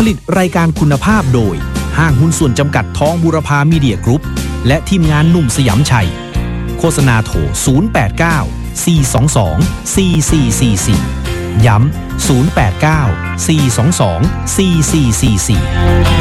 ลิตรายการคุณภาพโดยห้างหุ้นส่วนจำกัดทองบูรพามีเดียกรุ๊ปและทีมงานหนุ่มสยามชัยโฆษณาโทร089 422 4444ย้ำ089 422 4444